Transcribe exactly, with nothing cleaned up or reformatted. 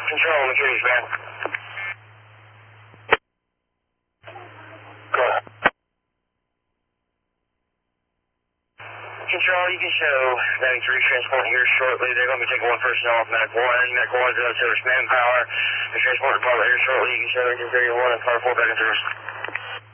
Control, McKinney's man. Go ahead. Control, you can show ninety-three transporting here shortly. They're going to be taking one personnel off Medic one. Medic one is going to service manpower. The transport department here shortly. You can show engine thirty-one and car four back in service.